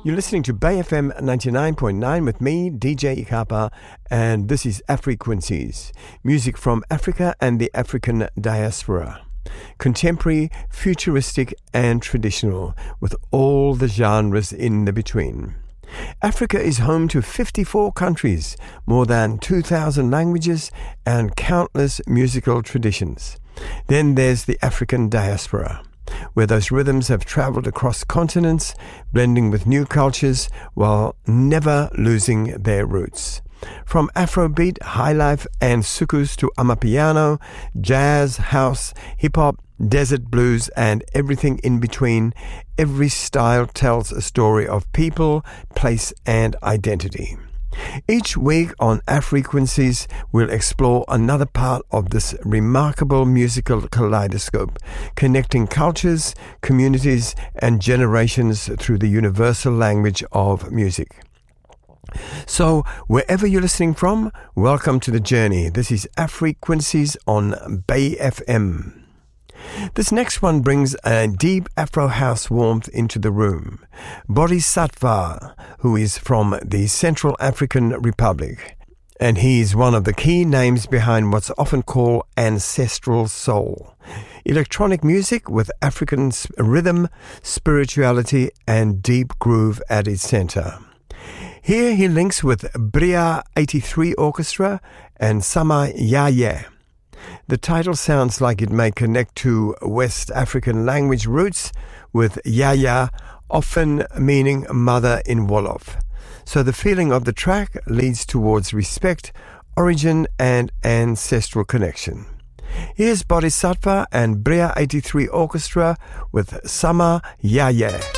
You're listening to Bay FM 99.9 with me, DJ Ikapa, and this is Afrequencies, music from Africa and the African diaspora. Contemporary, futuristic, and traditional, with all the genres in the between. Africa is home to 54 countries, more than 2,000 languages, and countless musical traditions. Then there's the African diaspora, where those rhythms have traveled across continents, blending with new cultures while never losing their roots. From Afrobeat, highlife, and soukous to Amapiano, jazz, house, hip-hop, desert blues, and everything in between, every style tells a story of people, place, and identity. Each week on Afrequencies, we'll explore another part of this remarkable musical kaleidoscope, connecting cultures, communities, and generations through the universal language of music. So, wherever you're listening from, welcome to the journey. This is Afrequencies on Bay FM. This next one brings a deep Afro house warmth into the room. Bodhisattva, who is from the Central African Republic, and he is one of the key names behind what's often called ancestral soul. Electronic music with African rhythm, spirituality, and deep groove at its center. Here he links with Bria 83 Orchestra and Sama Yaya. The title sounds like it may connect to West African language roots, with Yaya often meaning mother in Wolof. So the feeling of the track leads towards respect, origin, and ancestral connection. Here's Bodhisattva and Bria 83 Orchestra with Sama Yaya.